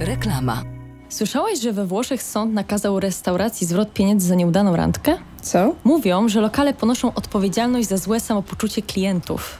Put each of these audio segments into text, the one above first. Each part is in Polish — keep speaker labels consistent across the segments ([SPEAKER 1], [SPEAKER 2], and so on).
[SPEAKER 1] Reklama.
[SPEAKER 2] Słyszałaś, że we Włoszech sąd nakazał restauracji zwrot pieniędzy za nieudaną randkę?
[SPEAKER 3] Co?
[SPEAKER 2] Mówią, że lokale ponoszą odpowiedzialność za złe samopoczucie klientów.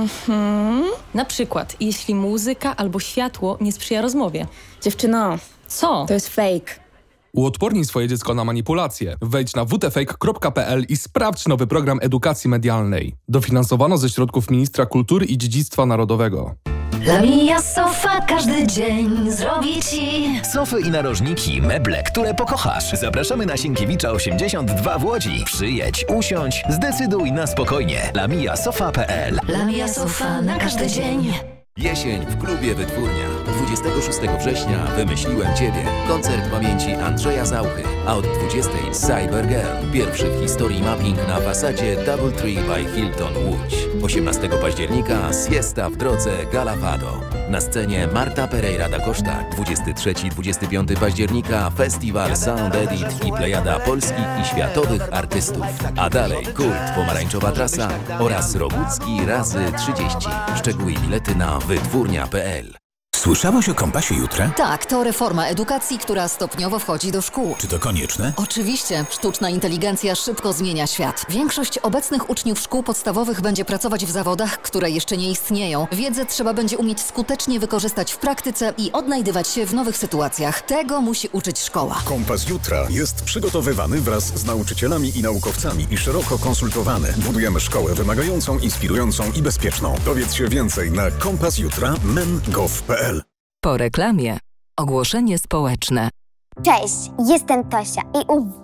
[SPEAKER 2] Na przykład, jeśli muzyka albo światło nie sprzyja rozmowie.
[SPEAKER 3] Dziewczyno,
[SPEAKER 2] Co?
[SPEAKER 3] to jest fake.
[SPEAKER 4] Uodpornij swoje dziecko na manipulacje. Wejdź na wtfake.pl i sprawdź nowy program edukacji medialnej. Dofinansowano ze środków Ministra Kultury i Dziedzictwa Narodowego.
[SPEAKER 1] La Mia Sofa każdy dzień zrobi ci.
[SPEAKER 5] Sofy i narożniki, meble, które pokochasz. Zapraszamy na Sienkiewicza 82 w Łodzi. Przyjedź, usiądź, zdecyduj na spokojnie. lamiasofa.pl.
[SPEAKER 1] La Mia Sofa na każdy dzień.
[SPEAKER 6] Jesień w klubie Wytwórnia. 26 września Wymyśliłem Ciebie. Koncert pamięci Andrzeja Zauchy. A od 20 Cybergirl. Pierwszy w historii mapping na fasadzie Doubletree by Hilton Łódź. 18 października Siesta w drodze Galafado. Na scenie Marta Pereira da Costa. 23-25 października Festiwal Sound Edit i plejada polskich i światowych artystów. A dalej Kurt, Pomarańczowa Trasa oraz Rogucki razy 30. Szczegóły i bilety na wytwórnia.pl.
[SPEAKER 7] Słyszałaś o Kompasie Jutra?
[SPEAKER 1] Tak, to reforma edukacji, która stopniowo wchodzi do szkół.
[SPEAKER 7] Czy to konieczne?
[SPEAKER 1] Oczywiście, sztuczna inteligencja szybko zmienia świat. Większość obecnych uczniów szkół podstawowych będzie pracować w zawodach, które jeszcze nie istnieją. Wiedzę trzeba będzie umieć skutecznie wykorzystać w praktyce i odnajdywać się w nowych sytuacjach. Tego musi uczyć szkoła.
[SPEAKER 8] Kompas Jutra jest przygotowywany wraz z nauczycielami i naukowcami i szeroko konsultowany. Budujemy szkołę wymagającą, inspirującą i bezpieczną. Dowiedz się więcej na kompasjutra.men.gov.pl.
[SPEAKER 1] Po reklamie. Ogłoszenie społeczne.
[SPEAKER 9] Cześć, jestem Tosia i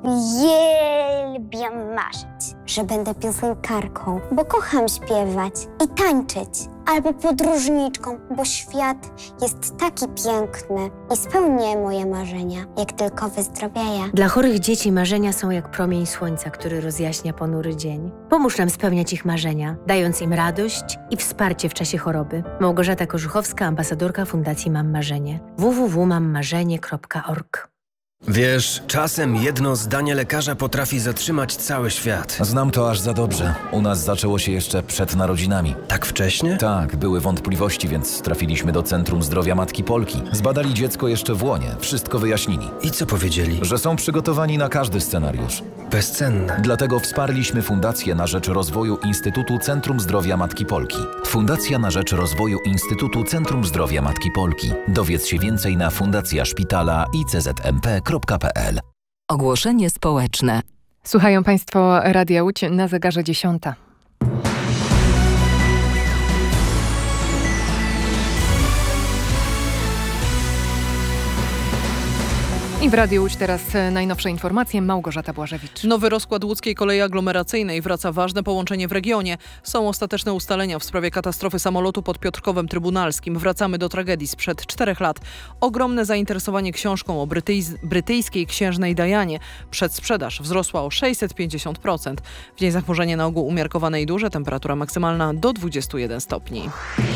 [SPEAKER 9] uwielbiam marzyć, że będę piosenkarką, bo kocham śpiewać i tańczyć. Albo podróżniczką, bo świat jest taki piękny i spełnię moje marzenia, jak tylko wyzdrowieję.
[SPEAKER 10] Dla chorych dzieci marzenia są jak promień słońca, który rozjaśnia ponury dzień. Pomóż nam spełniać ich marzenia, dając im radość i wsparcie w czasie choroby. Małgorzata Korzuchowska, ambasadorka Fundacji Mam Marzenie. www.mammarzenie.org.
[SPEAKER 11] Wiesz, czasem jedno zdanie lekarza potrafi zatrzymać cały świat.
[SPEAKER 5] Znam to aż za dobrze. U nas zaczęło się jeszcze przed narodzinami.
[SPEAKER 11] Tak wcześnie?
[SPEAKER 5] Tak, były wątpliwości, więc trafiliśmy do Centrum Zdrowia Matki Polki. Zbadali dziecko jeszcze w łonie, wszystko wyjaśnili.
[SPEAKER 11] I co powiedzieli?
[SPEAKER 5] Że są przygotowani na każdy scenariusz.
[SPEAKER 11] Bezcenne.
[SPEAKER 5] Dlatego wsparliśmy Fundację na rzecz rozwoju Instytutu Centrum Zdrowia Matki Polki. Fundacja na rzecz rozwoju Instytutu Centrum Zdrowia Matki Polki. Dowiedz się więcej na fundacjaszpitala.iczmp.pl.
[SPEAKER 1] Ogłoszenie społeczne.
[SPEAKER 12] Słuchają Państwo Radia Łódź na zegarze 10. I w Radiu Łódź teraz najnowsze informacje. Małgorzata Błażewicz.
[SPEAKER 13] Nowy rozkład łódzkiej kolei aglomeracyjnej. Wraca ważne połączenie w regionie. Są ostateczne ustalenia w sprawie katastrofy samolotu pod Piotrkowem Trybunalskim. Wracamy do tragedii sprzed 4 lat. Ogromne zainteresowanie książką o brytyjskiej księżnej Dianie. Przedsprzedaż wzrosła o 650%. W dzień zachmurzenie na ogół umiarkowane i duże. Temperatura maksymalna do 21 stopni.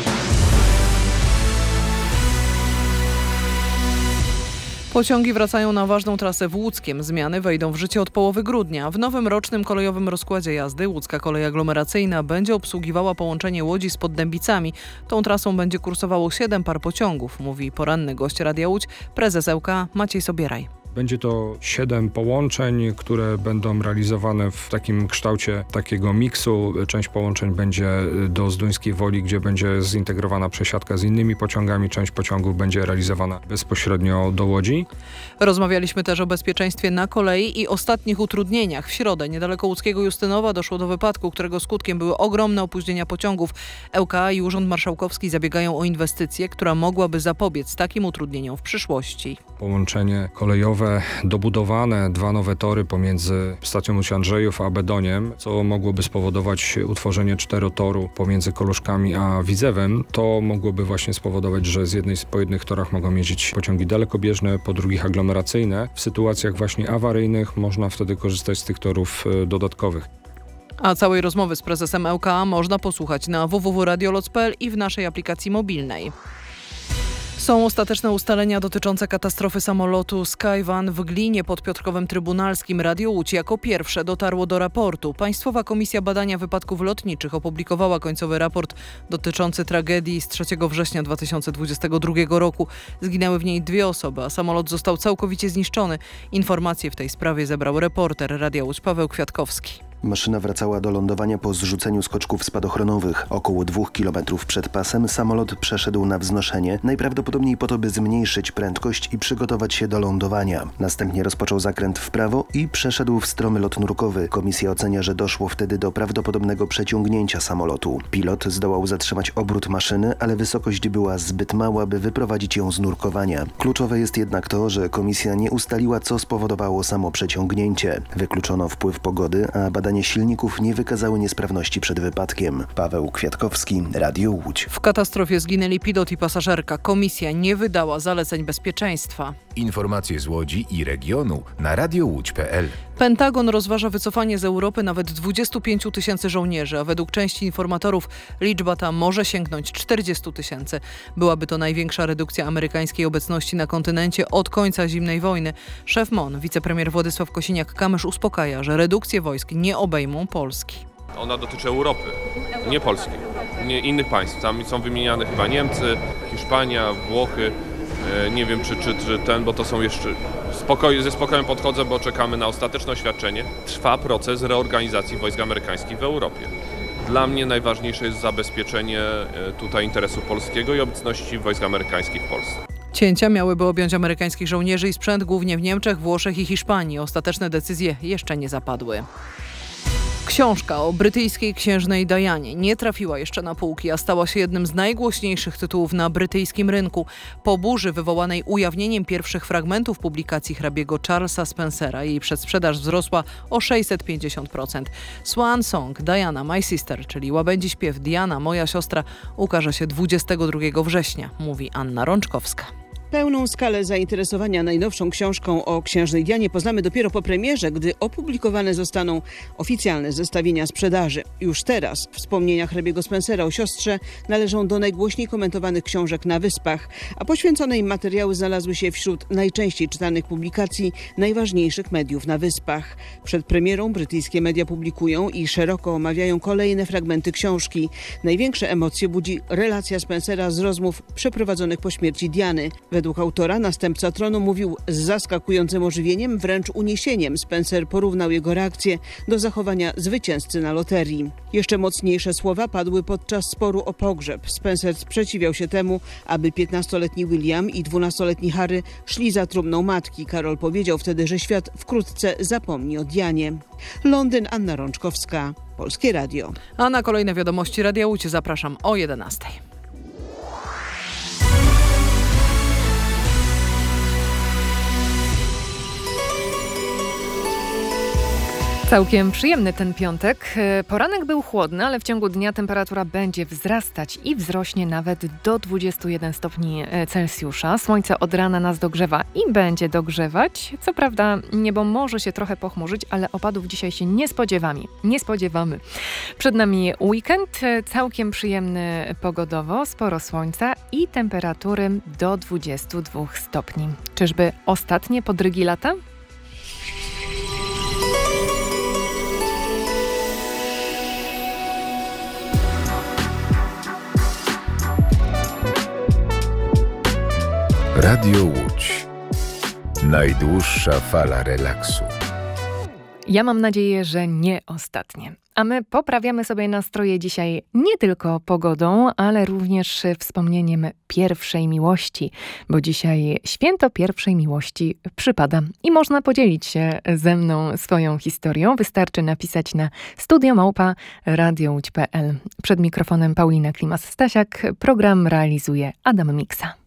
[SPEAKER 13] Pociągi wracają na ważną trasę w Łódzkiem. Zmiany wejdą w życie od połowy grudnia. W nowym rocznym kolejowym rozkładzie jazdy łódzka kolej aglomeracyjna będzie obsługiwała połączenie Łodzi z Poddębicami. Tą trasą będzie kursowało 7 par pociągów, mówi poranny gość Radia Łódź, prezes ŁKA Maciej Sobieraj.
[SPEAKER 14] Będzie to 7 połączeń, które będą realizowane w takim kształcie takiego miksu. Część połączeń będzie do Zduńskiej Woli, gdzie będzie zintegrowana przesiadka z innymi pociągami. Część pociągów będzie realizowana bezpośrednio do Łodzi.
[SPEAKER 13] Rozmawialiśmy też o bezpieczeństwie na kolei i ostatnich utrudnieniach. W środę niedaleko łódzkiego Justynowa doszło do wypadku, którego skutkiem były ogromne opóźnienia pociągów. ŁKA i Urząd Marszałkowski zabiegają o inwestycję, która mogłaby zapobiec takim utrudnieniom w przyszłości.
[SPEAKER 14] Połączenie kolejowe dobudowane, 2 nowe tory pomiędzy stacją Łódź Andrzejów a Bedoniem, co mogłoby spowodować utworzenie 4-toru pomiędzy Koluszkami a Widzewem. To mogłoby właśnie spowodować, że po jednych torach mogą jeździć pociągi dalekobieżne, po drugich aglomeracyjne. W sytuacjach właśnie awaryjnych można wtedy korzystać z tych torów dodatkowych.
[SPEAKER 13] A całej rozmowy z prezesem ŁKA można posłuchać na www.radioloc.pl i w naszej aplikacji mobilnej. Są ostateczne ustalenia dotyczące katastrofy samolotu Skyvan w Glinie pod Piotrkowem Trybunalskim. Radio Łódź jako pierwsze dotarło do raportu. Państwowa Komisja Badania Wypadków Lotniczych opublikowała końcowy raport dotyczący tragedii z 3 września 2022 roku. Zginęły w niej 2 osoby, a samolot został całkowicie zniszczony. Informacje w tej sprawie zebrał reporter Radia Łódź Paweł Kwiatkowski.
[SPEAKER 3] Maszyna wracała do lądowania po zrzuceniu skoczków spadochronowych. Około 2 km przed pasem samolot przeszedł na wznoszenie, najprawdopodobniej po to, by zmniejszyć prędkość i przygotować się do lądowania. Następnie rozpoczął zakręt w prawo i przeszedł w stromy lot nurkowy. Komisja ocenia, że doszło wtedy do prawdopodobnego przeciągnięcia samolotu. Pilot zdołał zatrzymać obrót maszyny, ale wysokość była zbyt mała, by wyprowadzić ją z nurkowania. Kluczowe jest jednak to, że komisja nie ustaliła, co spowodowało samo przeciągnięcie. Wykluczono wpływ pogody, a badania silników nie wykazały niesprawności przed wypadkiem. Paweł Kwiatkowski, Radio Łódź.
[SPEAKER 13] W katastrofie zginęli pilot i pasażerka. Komisja nie wydała zaleceń bezpieczeństwa.
[SPEAKER 7] Informacje z Łodzi i regionu na radiołódź.pl.
[SPEAKER 13] Pentagon rozważa wycofanie z Europy nawet 25 000 żołnierzy, a według części informatorów liczba ta może sięgnąć 40 000. Byłaby to największa redukcja amerykańskiej obecności na kontynencie od końca zimnej wojny. Szef MON, wicepremier Władysław Kosiniak-Kamysz uspokaja, że redukcje wojsk nie obejmą Polski.
[SPEAKER 15] Ona dotyczy Europy, nie Polski, nie innych państw. Tam są wymieniane chyba Niemcy, Hiszpania, Włochy. Nie wiem czy bo to są jeszcze... Ze spokojem podchodzę, bo czekamy na ostateczne oświadczenie. Trwa proces reorganizacji wojsk amerykańskich w Europie. Dla mnie najważniejsze jest zabezpieczenie tutaj interesu polskiego i obecności wojsk amerykańskich w Polsce.
[SPEAKER 13] Cięcia miałyby objąć amerykańskich żołnierzy i sprzęt głównie w Niemczech, Włoszech i Hiszpanii. Ostateczne decyzje jeszcze nie zapadły. Książka o brytyjskiej księżnej Dianie nie trafiła jeszcze na półki, a stała się jednym z najgłośniejszych tytułów na brytyjskim rynku. Po burzy wywołanej ujawnieniem pierwszych fragmentów publikacji hrabiego Charlesa Spencera jej przedsprzedaż wzrosła o 650%. Swan Song, Diana, My Sister, czyli łabędzi śpiew Diana, moja siostra, ukaże się 22 września, mówi Anna Rączkowska.
[SPEAKER 16] Pełną skalę zainteresowania najnowszą książką o księżnej Dianie poznamy dopiero po premierze, gdy opublikowane zostaną oficjalne zestawienia sprzedaży. Już teraz wspomnienia hrabiego Spencera o siostrze należą do najgłośniej komentowanych książek na Wyspach, a poświęcone im materiały znalazły się wśród najczęściej czytanych publikacji najważniejszych mediów na Wyspach. Przed premierą brytyjskie media publikują i szeroko omawiają kolejne fragmenty książki. Największe emocje budzi relacja Spencera z rozmów przeprowadzonych po śmierci Diany. Według autora następca tronu mówił z zaskakującym ożywieniem, wręcz uniesieniem. Spencer porównał jego reakcję do zachowania zwycięzcy na loterii. Jeszcze mocniejsze słowa padły podczas sporu o pogrzeb. Spencer sprzeciwiał się temu, aby 15-letni William i 12-letni Harry szli za trumną matki. Karol powiedział wtedy, że świat wkrótce zapomni o Dianie. Londyn, Anna Rączkowska, Polskie Radio.
[SPEAKER 13] A na kolejne wiadomości Radia Łódź zapraszam o 11:00.
[SPEAKER 12] Całkiem przyjemny ten piątek. Poranek był chłodny, ale w ciągu dnia temperatura będzie wzrastać i wzrośnie nawet do 21 stopni Celsjusza. Słońce od rana nas dogrzewa i będzie dogrzewać. Co prawda niebo może się trochę pochmurzyć, ale opadów dzisiaj się nie spodziewamy. Przed nami weekend, całkiem przyjemny pogodowo, sporo słońca i temperatury do 22 stopni. Czyżby ostatnie podrygi lata?
[SPEAKER 7] Radio Łódź. Najdłuższa fala relaksu.
[SPEAKER 12] Ja mam nadzieję, że nie ostatnie. A my poprawiamy sobie nastroje dzisiaj nie tylko pogodą, ale również wspomnieniem pierwszej miłości, bo dzisiaj święto pierwszej miłości przypada i można podzielić się ze mną swoją historią. Wystarczy napisać na studio@radiołódź.pl. Przed mikrofonem Paulina Klimas-Stasiak, program realizuje Adam Miksa.